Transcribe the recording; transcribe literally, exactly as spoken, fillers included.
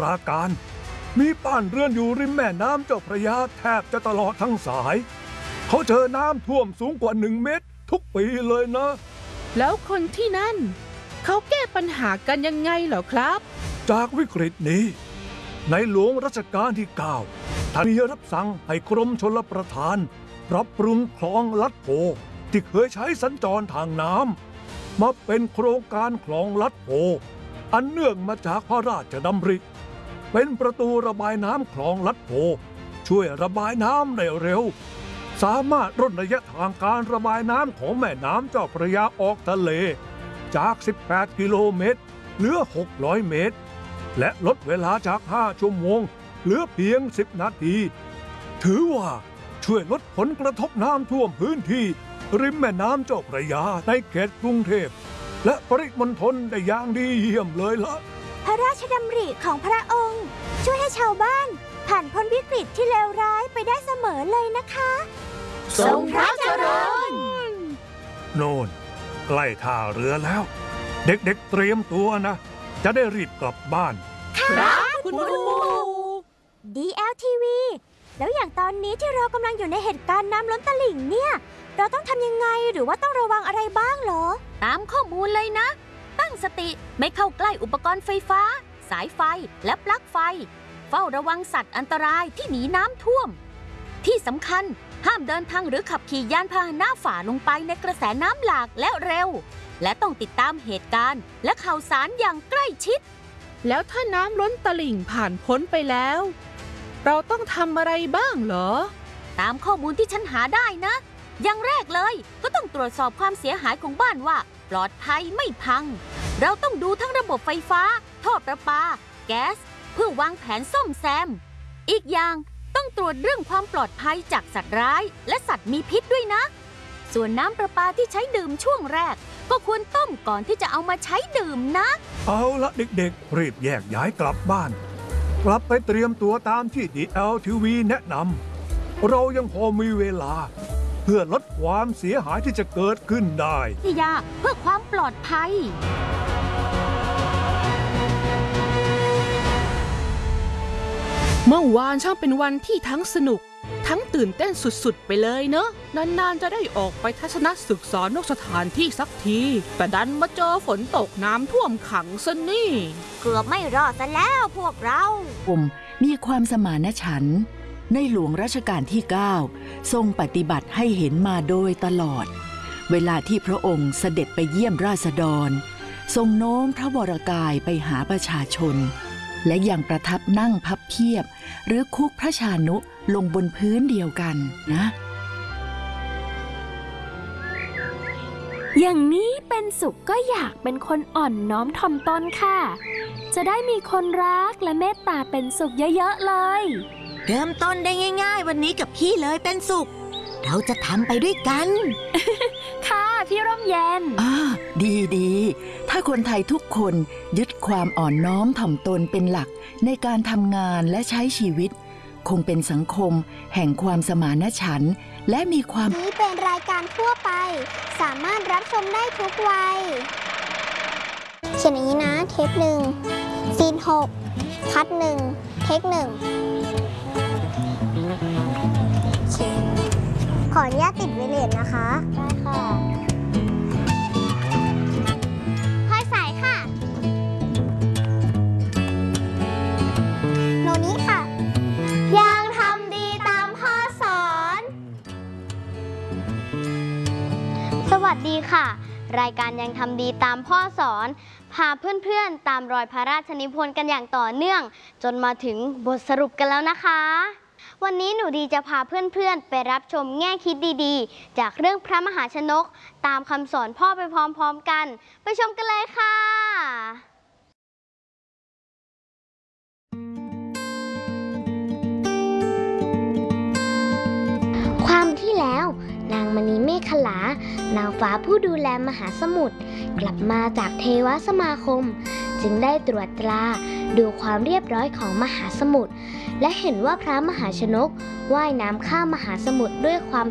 ราการมีบ้านเรือนอยู่ริมแม่น้ำเจ้าพระยาแทบจะตลอดทั้งสายเขาเจอน้ำท่วมสูงกว่าหนึ่งเมตรทุกปีเลยนะแล้วคนที่นั่นเขาแก้ปัญหากันยังไงเหรอครับจากวิกฤตนี้ในหลวงรัชกาลที่เก้าท่านมีรับสั่งให้กรมชลประทานปรับปรุงคลองลัดโพที่เคยใช้สัญจรทางน้ำมาเป็นโครงการคลองลัดโพอันเนื่องมาจากพระราชดำริเป็นประตูระบายน้ำคลองลัดโพช่วยระบายน้ำได้เร็วสามารถลดระยะทางการระบายน้ำของแม่น้ำเจ้าพระยาออกทะเลจากสิบแปดกิโลเมตรเหลือหกร้อยเมตรและลดเวลาจากห้าชั่วโมงเหลือเพียงสิบนาทีถือว่าช่วยลดผลกระทบน้ำท่วมพื้นที่ริมแม่น้ำเจ้าพระยาในเขตกรุงเทพและปริมณฑลได้อย่างดีเยี่ยมเลยล่ะพระราชดำริของพระองค์ช่วยให้ชาวบ้านผ่านพ้นวิกฤตที่เลวร้ายไปได้เสมอเลยนะคะทรงพระเจริญโน่นใกล้ท่าเรือแล้วเด็กๆเตรียมตัวนะจะได้รีบกลับบ้านครับคุณครูดี แอล ที วี แล้วอย่างตอนนี้ที่เรากำลังอยู่ในเหตุการณ์น้ำล้นตลิ่งเนี่ยเราต้องทำยังไงหรือว่าต้องระวังอะไรบ้างเหรอตามข้อมูลเลยนะตั้งสติไม่เข้าใกล้อุปกรณ์ไฟฟ้าสายไฟและปลั๊กไฟเฝ้าระวังสัตว์อันตรายที่หนีน้ำท่วมที่สำคัญห้ามเดินทางหรือขับขี่ยานพาหนะฝ่าลงไปในกระแสน้ำหลากและเร็วและต้องติดตามเหตุการณ์และข่าวสารอย่างใกล้ชิดแล้วถ้าน้ำล้นตลิ่งผ่านพ้นไปแล้วเราต้องทำอะไรบ้างเหรอตามข้อมูลที่ฉันหาได้นะอย่างแรกเลยก็ต้องตรวจสอบความเสียหายของบ้านว่าปลอดภัยไม่พังเราต้องดูทั้งระบบไฟฟ้าท่อประปาแก๊สเพื่อวางแผนซ่อมแซมอีกอย่างต้องตรวจเรื่องความปลอดภัยจากสัตว์ร้ายและสัตว์มีพิษด้วยนะส่วนน้ำประปาที่ใช้ดื่มช่วงแรกก็ควรต้มก่อนที่จะเอามาใช้ดื่มนะเอาละเด็กๆรีบแยกย้ายกลับบ้านกลับไปเตรียมตัวตามที่ ดี แอล ที วี แนะนำเรายังพอมีเวลาเพื่อลดความเสียหายที่จะเกิดขึ้นได้ที่ยาเพื่อความปลอดภัยเมื่อวานช่างเป็นวันที่ทั้งสนุกทั้งตื่นเต้นสุดๆไปเลยเนอะนานๆจะได้ออกไปทัศนศึกษานอกสถานที่สักทีแต่ดันมาเจอฝนตกน้ำท่วมขังซะนี่เกือบไม่รอดซะแล้วพวกเราผมมีความสมานฉันท์ในหลวงรัชกาลที่เก้าทรงปฏิบัติให้เห็นมาโดยตลอดเวลาที่พระองค์เสด็จไปเยี่ยมราษฎรทรงโน้มพระวรกายไปหาประชาชนและยังประทับนั่งพับเพียบหรือคุกพระชานุลงบนพื้นเดียวกันนะอย่างนี้เป็นสุขก็อยากเป็นคนอ่อนน้อมถ่อมตนค่ะจะได้มีคนรักและเมตตาเป็นสุขเยอะๆเลยเริ่มต้นได้ง่ายๆวันนี้กับพี่เลยเป็นสุขเราจะทำไปด้วยกันค่ะพี่ร่มเย็นอ่าดีดีถ้าคนไทยทุกคนยึดความอ่อนน้อมถ่อมตนเป็นหลักในการทำงานและใช้ชีวิตคงเป็นสังคมแห่งความสมานฉันท์และมีความนี้เป็นรายการทั่วไปสามารถรับชมได้ทุกวัยเช่นนี้นะเทปหนึ่งซีนหกคัดหนึ่งเทคหนึ่งขออนุญาตติดไวเลสนะคะได้ค่ะค่อยใส่ค่ะโนนี้ค่ะยังทำดีตามพ่อสอนสวัสดีค่ะรายการยังทำดีตามพ่อสอนพาเพื่อนๆตามรอยพระราชนิพนธ์กันอย่างต่อเนื่องจนมาถึงบทสรุปกันแล้วนะคะวันนี้หนูดีจะพาเพื่อนๆไปรับชมแง่คิดดีๆจากเรื่องพระมหาชนกตามคำสอนพ่อไปพร้อมๆกันไปชมกันเลยค่ะความที่แล้วนางมณีเมขลานางฟ้าผู้ดูแลมหาสมุทรกลับมาจากเทวสมาคมจึงได้ตรวจตราดูความเรียบร้อยของมหาสมุทรและเห็นว่าพระมหาชนกว่ายน้ำข้ามมหาสมุทรด้วยความ